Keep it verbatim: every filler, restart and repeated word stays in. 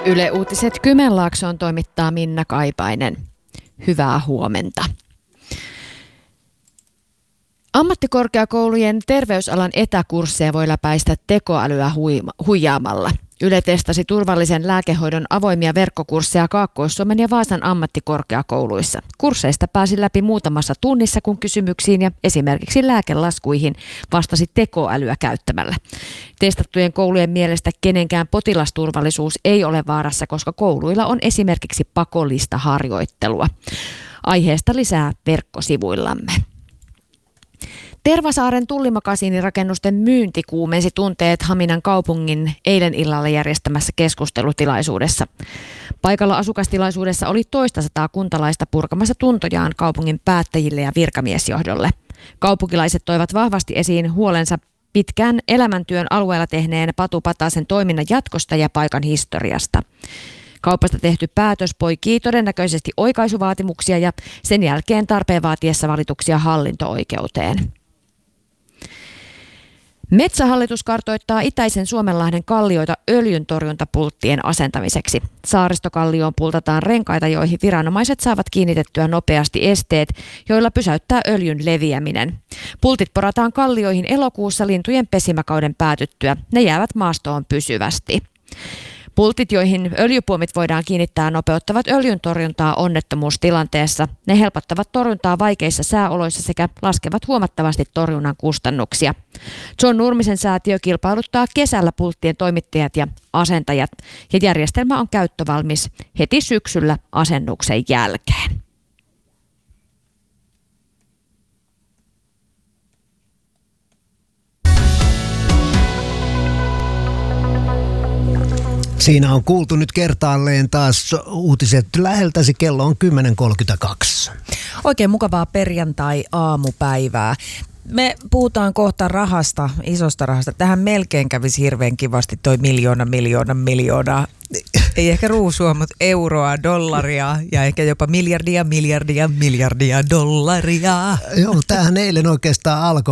Yle Uutiset Kymenlaaksoon toimittaa Minna Kaipainen. Hyvää huomenta. Ammattikorkeakoulujen terveysalan etäkursseja voi läpäistä tekoälyä huijaamalla. Yle testasi turvallisen lääkehoidon avoimia verkkokursseja Kaakkois-Suomen ja Vaasan ammattikorkeakouluissa. Kursseista pääsi läpi muutamassa tunnissa, kun kysymyksiin ja esimerkiksi lääkelaskuihin vastasi tekoälyä käyttämällä. Testattujen koulujen mielestä kenenkään potilasturvallisuus ei ole vaarassa, koska kouluilla on esimerkiksi pakollista harjoittelua. Aiheesta lisää verkkosivuillamme. Tervasaaren tullimakasiinirakennusten myynti kuumensi tunteet Haminan kaupungin eilen illalla järjestämässä keskustelutilaisuudessa. Paikalla asukastilaisuudessa oli toista sataa kuntalaista purkamassa tuntojaan kaupungin päättäjille ja virkamiesjohdolle. Kaupunkilaiset toivat vahvasti esiin huolensa pitkään elämäntyön alueella tehneen Patu Patasen toiminnan jatkosta ja paikan historiasta. Kaupasta tehty päätös poikii todennäköisesti oikaisuvaatimuksia ja sen jälkeen tarpeen vaatiessa valituksia hallinto-oikeuteen. Metsähallitus kartoittaa itäisen Suomenlahden kallioita öljyntorjuntapulttien asentamiseksi. Saaristokallioon pultataan renkaita, joihin viranomaiset saavat kiinnitettyä nopeasti esteet, joilla pysäyttää öljyn leviäminen. Pultit porataan kallioihin elokuussa lintujen pesimäkauden päätyttyä. Ne jäävät maastoon pysyvästi. Pultit, joihin öljypuomit voidaan kiinnittää, nopeuttavat öljyntorjuntaa onnettomuustilanteessa. Ne helpottavat torjuntaa vaikeissa sääoloissa sekä laskevat huomattavasti torjunnan kustannuksia. John Nurmisen säätiö kilpailuttaa kesällä pulttien toimittajat ja asentajat, ja järjestelmä on käyttövalmis heti syksyllä asennuksen jälkeen. Siinä on kuultu nyt kertaalleen taas uutiset läheltäsi. Kello on kymmenen kolmekymmentäkaksi. Oikein mukavaa perjantai-aamupäivää. Me puhutaan kohta rahasta, isosta rahasta. Tähän melkein kävisi hirveän kivasti toi miljoona, miljoona, miljoona. Ei ehkä ruusua, mutta euroa, dollaria ja ehkä jopa miljardia, miljardia, miljardia dollaria. Joo, tämähän eilen oikeastaan alkoi.